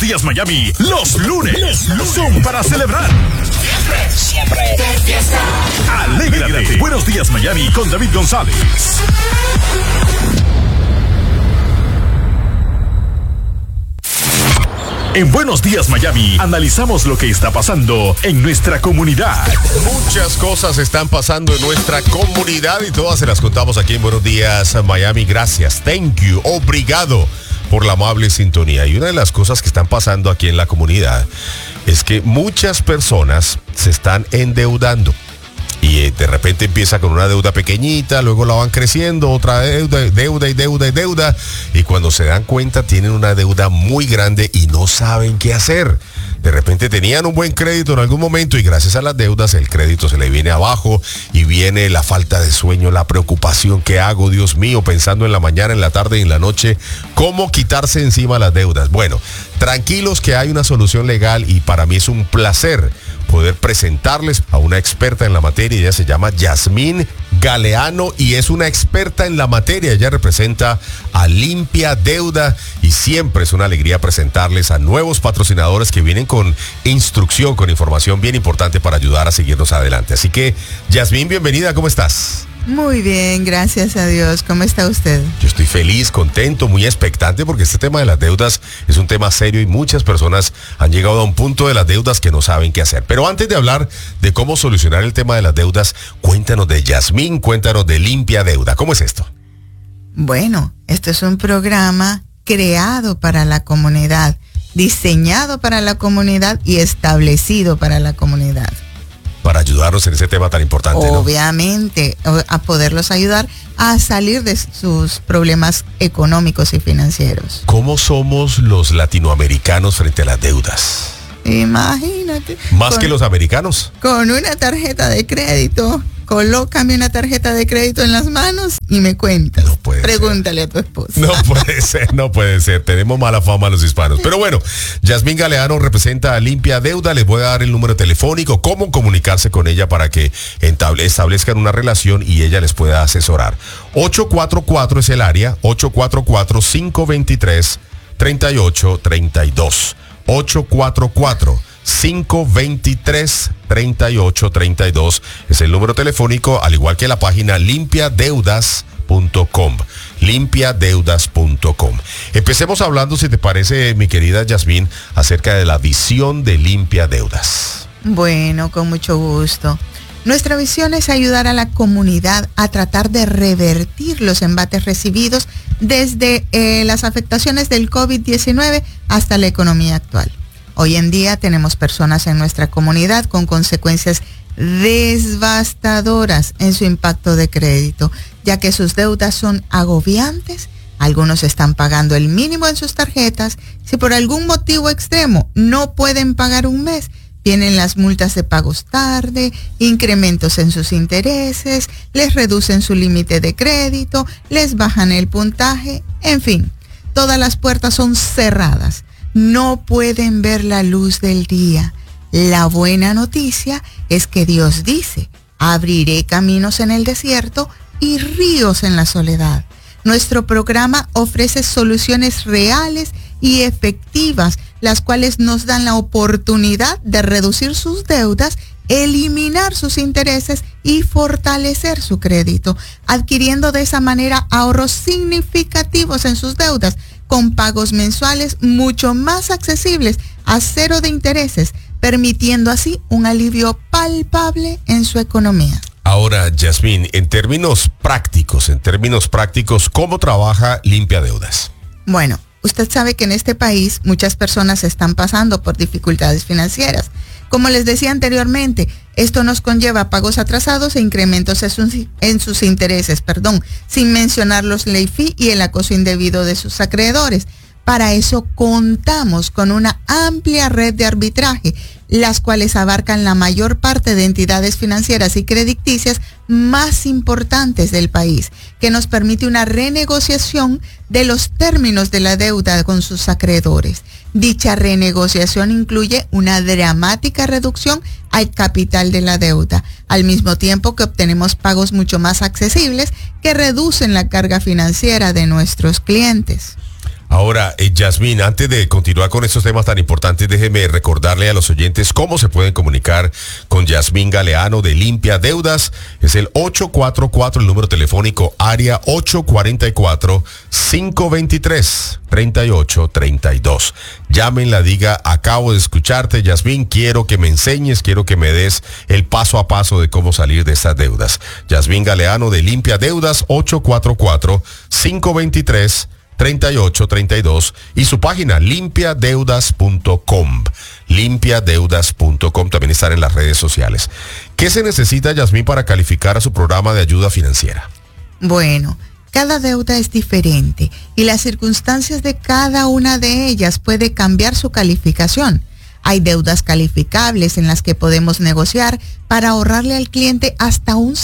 Días Miami, los lunes son para celebrar. Siempre de fiesta. Alégrate. Buenos Días Miami con David González. En Buenos Días Miami analizamos lo que está pasando en nuestra comunidad. Muchas cosas están pasando en nuestra comunidad y todas se las contamos aquí en Buenos Días Miami. Gracias, thank you, obrigado por la amable sintonía. Y una de las cosas que están pasando aquí en la comunidad es que muchas personas se están endeudando. Y de repente empieza con una deuda pequeñita, luego la van creciendo, otra deuda. Y cuando se dan cuenta tienen una deuda muy grande y no saben qué hacer. De repente tenían un buen crédito en algún momento y gracias a las deudas el crédito se le viene abajo y viene la falta de sueño, la preocupación. ¿Qué hago, Dios mío? Pensando en la mañana, en la tarde y en la noche, ¿cómo quitarse encima las deudas? Bueno, tranquilos que hay una solución legal y para mí es un placer poder presentarles a una experta en la materia. Ella se llama Yasmín Galeano y es una experta en la materia. Ella representa a Limpia Deuda y siempre es una alegría presentarles a nuevos patrocinadores que vienen con instrucción, con información bien importante para ayudar a seguirnos adelante. Así que, Yasmín, bienvenida, ¿cómo estás? Muy bien, gracias a Dios. ¿Cómo está usted? Yo estoy feliz, contento, muy expectante porque este tema de las deudas es un tema serio y muchas personas han llegado a un punto de las deudas que no saben qué hacer. Pero antes de hablar de cómo solucionar el tema de las deudas, cuéntanos de Yasmín, cuéntanos de Limpia Deuda. ¿Cómo es esto? Bueno, esto es un programa creado para la comunidad, diseñado para la comunidad y establecido para la comunidad. Para ayudarnos en ese tema tan importante, ¿no? Obviamente, a poderlos ayudar a salir de sus problemas económicos y financieros. ¿Cómo somos los latinoamericanos frente a las deudas? Imagínate. ¿Más que los americanos? Con una tarjeta de crédito. Colócame una tarjeta de crédito en las manos y me cuentas. No puede Pregúntale ser. a tu esposa. No puede ser. Tenemos mala fama los hispanos. Pero bueno, Yasmín Galeano representa a Limpia Deuda. Les voy a dar el número telefónico, cómo comunicarse con ella para que establezcan una relación y ella les pueda asesorar. 844 es el área, 844-523-3832. 844-523-3832 es el número telefónico, al igual que la página limpiadeudas.com. limpiadeudas.com. Empecemos hablando, si te parece, mi querida Yasmín, acerca de la visión de Limpia Deudas. Bueno, con mucho gusto. Nuestra visión es ayudar a la comunidad a tratar de revertir los embates recibidos desde las afectaciones del COVID-19 hasta la economía actual. Hoy en día tenemos personas en nuestra comunidad con consecuencias devastadoras en su impacto de crédito, ya que sus deudas son agobiantes. Algunos están pagando el mínimo en sus tarjetas. Si por algún motivo extremo no pueden pagar un mes, vienen las multas de pagos tarde, incrementos en sus intereses, les reducen su límite de crédito, les bajan el puntaje, en fin, todas las puertas son cerradas. No pueden ver la luz del día. La buena noticia es que Dios dice, abriré caminos en el desierto y ríos en la soledad. Nuestro programa ofrece soluciones reales y efectivas, las cuales nos dan la oportunidad de reducir sus deudas, eliminar sus intereses y fortalecer su crédito, adquiriendo de esa manera ahorros significativos en sus deudas, con pagos mensuales mucho más accesibles, a cero de intereses, permitiendo así un alivio palpable en su economía. Ahora, Yasmín, en términos prácticos, ¿cómo trabaja Limpia Deudas? Bueno, usted sabe que en este país muchas personas están pasando por dificultades financieras. Como les decía anteriormente, esto nos conlleva pagos atrasados e incrementos en sus intereses, sin mencionar los late fee y el acoso indebido de sus acreedores. Para eso contamos con una amplia red de arbitraje, las cuales abarcan la mayor parte de entidades financieras y crediticias más importantes del país, que nos permite una renegociación de los términos de la deuda con sus acreedores. Dicha renegociación incluye una dramática reducción al capital de la deuda, al mismo tiempo que obtenemos pagos mucho más accesibles que reducen la carga financiera de nuestros clientes. Ahora, Yasmín, antes de continuar con estos temas tan importantes, déjeme recordarle a los oyentes cómo se pueden comunicar con Yasmín Galeano de Limpia Deudas. Es el 844, el número telefónico, área 844-523-3832. Llámenla, diga, acabo de escucharte, Yasmín, quiero que me enseñes, quiero que me des el paso a paso de cómo salir de estas deudas. Yasmín Galeano de Limpia Deudas, 844-523-3832. y su página limpiadeudas.com. Limpiadeudas.com, también están en las redes sociales. ¿Qué se necesita, Yasmín, para calificar a su programa de ayuda financiera? Bueno, cada deuda es diferente y las circunstancias de cada una de ellas puede cambiar su calificación. Hay deudas calificables en las que podemos negociar para ahorrarle al cliente hasta un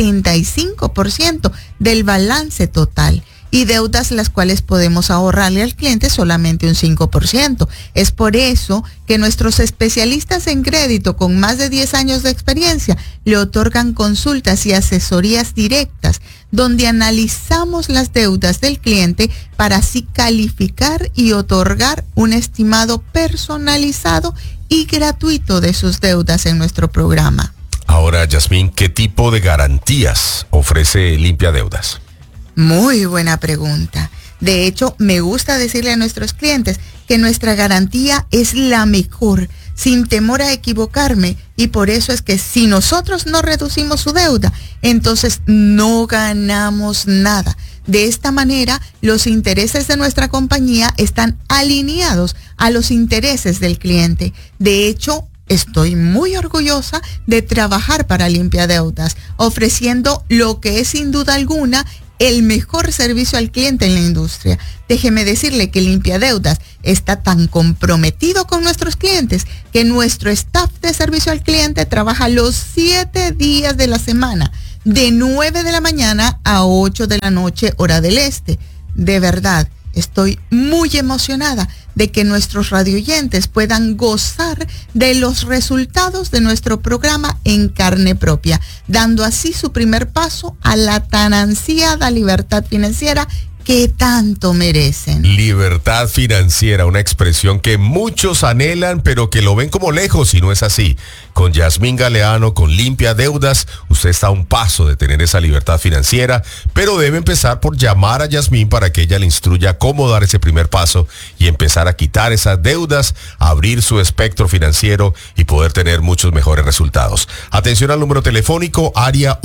75% del balance total. Y deudas las cuales podemos ahorrarle al cliente solamente un 5%. Es por eso que nuestros especialistas en crédito con más de 10 años de experiencia le otorgan consultas y asesorías directas donde analizamos las deudas del cliente para así calificar y otorgar un estimado personalizado y gratuito de sus deudas en nuestro programa. Ahora, Yasmín, ¿qué tipo de garantías ofrece Limpia Deudas? Muy buena pregunta. De hecho, me gusta decirle a nuestros clientes que nuestra garantía es la mejor, sin temor a equivocarme, y por eso es que si nosotros no reducimos su deuda, entonces no ganamos nada. De esta manera, los intereses de nuestra compañía están alineados a los intereses del cliente. De hecho, estoy muy orgullosa de trabajar para Limpia Deudas, ofreciendo lo que es sin duda alguna el mejor servicio al cliente en la industria. Déjeme decirle que Limpia Deudas está tan comprometido con nuestros clientes que nuestro staff de servicio al cliente trabaja los 7 días de la semana, de 9 de la mañana a 8 de la noche, hora del este. De verdad, estoy muy emocionada de que nuestros radioyentes puedan gozar de los resultados de nuestro programa en carne propia, dando así su primer paso a la tan ansiada libertad financiera que tanto merecen. Libertad financiera, una expresión que muchos anhelan, pero que lo ven como lejos, y no es así. Con Yasmín Galeano, con Limpia Deudas, usted está a un paso de tener esa libertad financiera, pero debe empezar por llamar a Yasmín para que ella le instruya cómo dar ese primer paso y empezar a quitar esas deudas, abrir su espectro financiero y poder tener muchos mejores resultados. Atención al número telefónico, área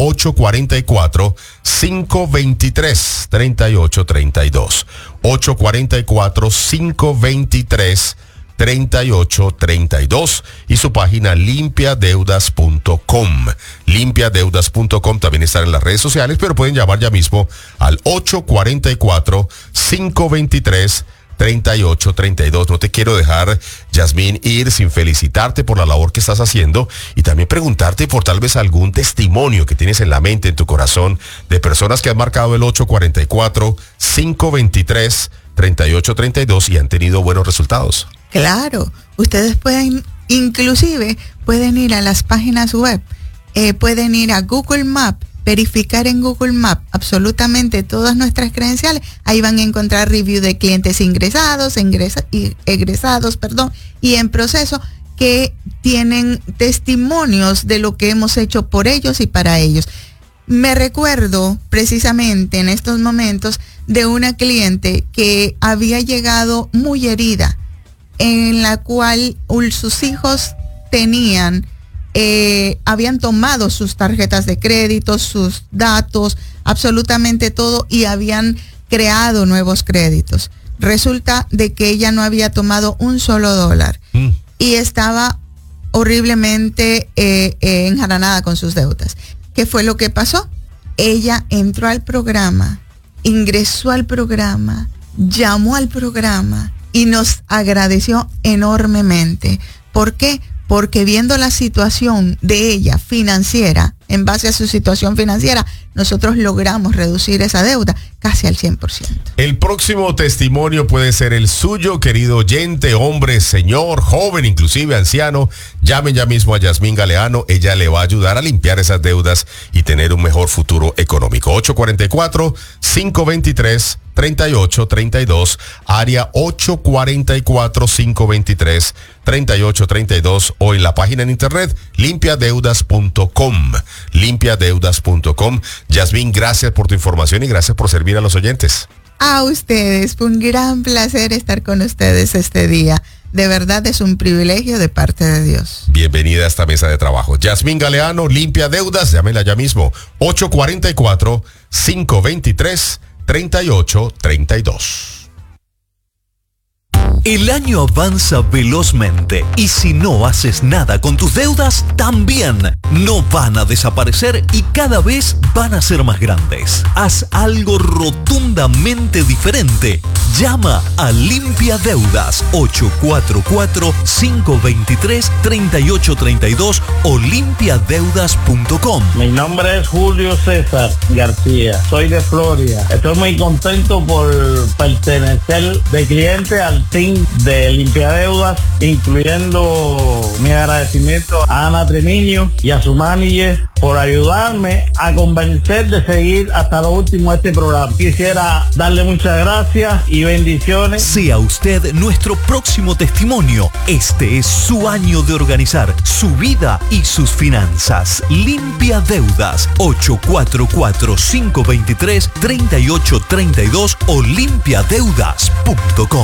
844-523-3832. 844-523-3832 y su página limpiadeudas.com. Limpiadeudas.com también está en las redes sociales, pero pueden llamar ya mismo al 844-523-3832. No te quiero dejar, Yasmín, ir sin felicitarte por la labor que estás haciendo y también preguntarte por tal vez algún testimonio que tienes en la mente, en tu corazón, de personas que han marcado el 844-523-3832 y han tenido buenos resultados. Claro, ustedes inclusive pueden ir a las páginas web, pueden ir a Google Maps, verificar en Google Maps absolutamente todas nuestras credenciales. Ahí van a encontrar review de clientes egresados y en proceso, que tienen testimonios de lo que hemos hecho por ellos y para ellos. Me recuerdo precisamente en estos momentos de una cliente que había llegado muy herida, en la cual sus hijos habían tomado sus tarjetas de crédito, sus datos, absolutamente todo, y habían creado nuevos créditos. Resulta de que ella no había tomado un solo dólar y estaba horriblemente enjaranada con sus deudas. ¿Qué fue lo que pasó? Ella entró al programa, ingresó al programa, llamó al programa y nos agradeció enormemente. ¿Por qué? Porque viendo la situación de ella financiera, en base a su situación financiera, nosotros logramos reducir esa deuda casi al 100%. El próximo testimonio puede ser el suyo, querido oyente, hombre, señor, joven, inclusive anciano. Llamen ya mismo a Yasmín Galeano. Ella le va a ayudar a limpiar esas deudas y tener un mejor futuro económico. 844-523-3832, área 844-523-3832 o en la página en internet limpiadeudas.com. Limpiadeudas.com. Yasmín, gracias por tu información y gracias por servir a los oyentes. A ustedes, fue un gran placer estar con ustedes este día. De verdad es un privilegio de parte de Dios. Bienvenida a esta mesa de trabajo. Yasmín Galeano, Limpia Deudas, llámela ya mismo. 844-523-3832. El año avanza velozmente y si no haces nada con tus deudas, también no van a desaparecer y cada vez van a ser más grandes. Haz algo rotundamente diferente. Llama a Limpia Deudas 844-523-3832 o limpiadeudas.com. Mi nombre es Julio César García, soy de Florida. Estoy muy contento por pertenecer de cliente al team de Limpia Deudas, incluyendo mi agradecimiento a Ana Tremiño y a su manager por ayudarme a convencer de seguir hasta lo último este programa. Quisiera darle muchas gracias y bendiciones. Sea usted nuestro próximo testimonio. Este es su año de organizar su vida y sus finanzas. Limpia Deudas 844-523-3832 o limpiadeudas.com.